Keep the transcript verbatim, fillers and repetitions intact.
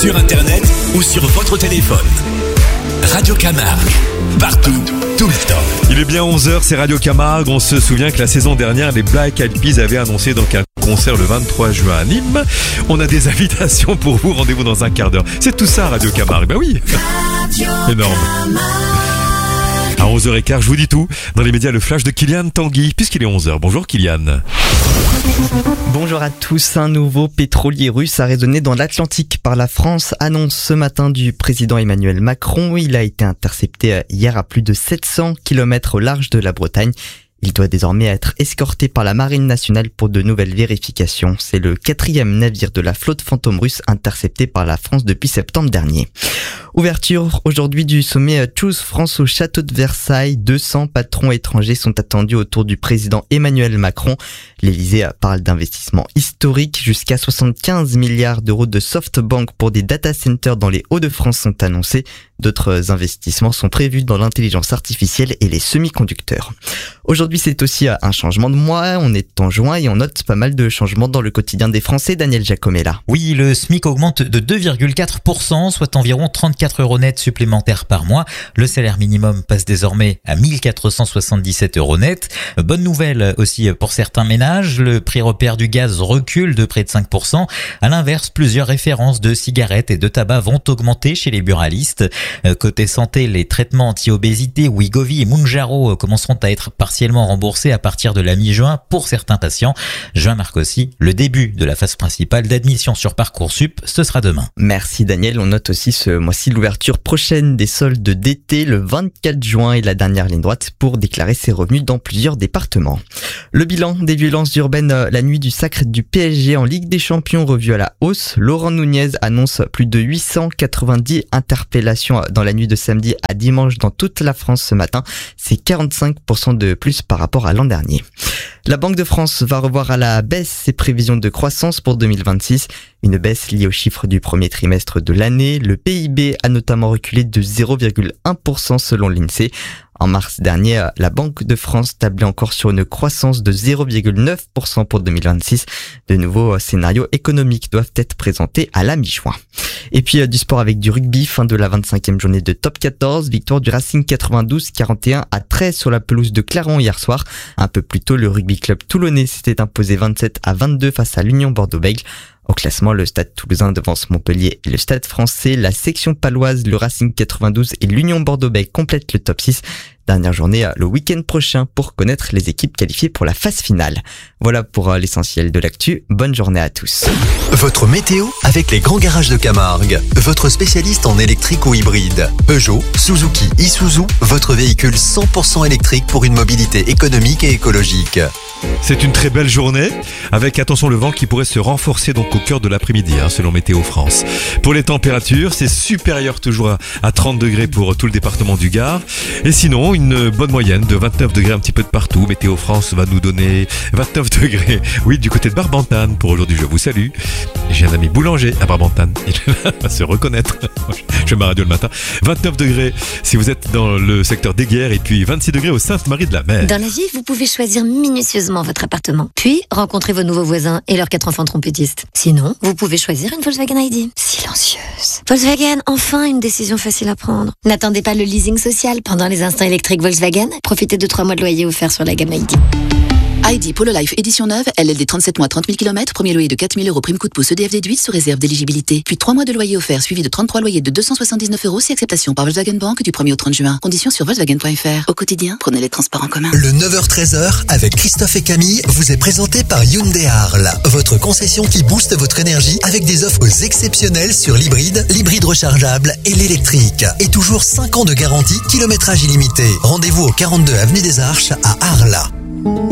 sur internet ou sur votre téléphone. Radio Camargue, partout, tout le temps. Il est bien onze heures, c'est Radio Camargue. On se souvient que la saison dernière, les Black Eyed Peas avaient annoncé donc un concert le vingt-trois juin à Nîmes. On a des invitations pour vous, rendez-vous dans un quart d'heure. C'est tout ça, Radio Camargue, ben oui. Énorme. À onze heures quinze, je vous dis tout. Dans les médias, le flash de Kylian Tanguy, puisqu'il est onze heures. Bonjour Kylian. Bonjour à tous. Un nouveau pétrolier russe a résonné dans l'Atlantique par la France. Annonce ce matin du président Emmanuel Macron. Il a été intercepté hier à plus de sept cents kilomètres au large de la Bretagne. Il doit désormais être escorté par la Marine nationale pour de nouvelles vérifications. C'est le quatrième navire de la flotte fantôme russe intercepté par la France depuis septembre dernier. Ouverture aujourd'hui du sommet Choose France au château de Versailles. deux cents patrons étrangers sont attendus autour du président Emmanuel Macron. L'Élysée parle d'investissements historiques. Jusqu'à soixante-quinze milliards d'euros de SoftBank pour des data centers dans les Hauts-de-France sont annoncés. D'autres investissements sont prévus dans l'intelligence artificielle et les semi-conducteurs. Aujourd'hui, c'est aussi un changement de mois. On est en juin et on note pas mal de changements dans le quotidien des Français. Daniel Giacomella. Oui, le SMIC augmente de deux virgule quatre pour cent, soit environ trente-quatre euros net supplémentaires par mois. Le salaire minimum passe désormais à mille quatre cent soixante-dix-sept euros net. Bonne nouvelle aussi pour certains ménages. Le prix repère du gaz recule de près de cinq pour cent. À l'inverse, plusieurs références de cigarettes et de tabac vont augmenter chez les buralistes. Côté santé, les traitements anti-obésité, Wegovy et Mounjaro commenceront à être partiellement remboursés à partir de la mi-juin pour certains patients. Juin marque aussi le début de la phase principale d'admission sur Parcoursup. Ce sera demain. Merci Daniel. On note aussi ce mois-ci l'ouverture prochaine des soldes d'été. Le vingt-quatre juin est la dernière ligne droite pour déclarer ses revenus dans plusieurs départements. Le bilan des violences urbaines la nuit du sacre du P S G en Ligue des Champions revu à la hausse. Laurent Nunez annonce plus de huit cent quatre-vingt-dix interpellations dans la nuit de samedi à dimanche dans toute la France ce matin. C'est quarante-cinq pour cent de plus par rapport à l'an dernier. La Banque de France va revoir à la baisse ses prévisions de croissance pour deux mille vingt-six. Une baisse liée aux chiffres du premier trimestre de l'année. Le P I B a notamment reculé de zéro virgule un pour cent selon l'INSEE. En mars dernier, la Banque de France tablait encore sur une croissance de zéro virgule neuf pour cent pour deux mille vingt-six. De nouveaux scénarios économiques doivent être présentés à la mi-juin. Et puis du sport avec du rugby, fin de la vingt-cinquième journée de top quatorze, victoire du Racing quatre-vingt-douze quarante et un à treize sur la pelouse de Clermont hier soir. Un peu plus tôt, le rugby club toulonnais s'était imposé vingt-sept à vingt-deux face à l'Union Bordeaux-Bègles. Au classement, le Stade Toulousain devance Montpellier et le Stade Français. La section paloise, le Racing quatre-vingt-douze et l'Union Bordeaux-Bègles complètent le top six. Dernière journée le week-end prochain pour connaître les équipes qualifiées pour la phase finale. Voilà pour l'essentiel de l'actu. Bonne journée à tous. Votre météo avec les grands garages de Camargue. Votre spécialiste en électrique ou hybride. Peugeot, Suzuki, Isuzu, votre véhicule cent pour cent électrique pour une mobilité économique et écologique. C'est une très belle journée, avec attention le vent qui pourrait se renforcer donc au cœur de l'après-midi, hein, selon Météo France. Pour les températures, c'est supérieur toujours à, à trente degrés pour tout le département du Gard. Et sinon, une bonne moyenne de vingt-neuf degrés un petit peu de partout. Météo France va nous donner vingt-neuf degrés, oui, du côté de Barbantane. Pour aujourd'hui, je vous salue. J'ai un ami boulanger à Barbantane, il va se reconnaître. Je fais ma radio le matin. vingt-neuf degrés si vous êtes dans le secteur des Guerres, et puis vingt-six degrés au Sainte-Marie-de-la-Mer. Dans la vie, vous pouvez choisir minutieusement votre appartement, puis rencontrer vos nouveaux voisins et leurs quatre enfants trompettistes. Sinon, vous pouvez choisir une Volkswagen I D. Silencieuse. Volkswagen, enfin une décision facile à prendre. N'attendez pas le leasing social pendant les instants électriques Volkswagen. Profitez de trois mois de loyer offerts sur la gamme I D. I D Polo Life édition neuve, L L D trente-sept mois, trente mille kilomètres, premier loyer de quatre mille euros, prime coup de pouce E D F déduite sous réserve d'éligibilité. Puis trois mois de loyer offert suivi de trente-trois loyers de deux cent soixante-dix-neuf euros si acceptation par Volkswagen Bank du premier au trente juin. Conditions sur Volkswagen point F R. Au quotidien, prenez les transports en commun. Le neuf heures treize avec Christophe et Camille vous est présenté par Hyundai Arles, votre concession qui booste votre énergie avec des offres exceptionnelles sur l'hybride, l'hybride rechargeable et l'électrique. Et toujours cinq ans de garantie, kilométrage illimité. Rendez-vous au quarante-deux avenue des Arches à Arles.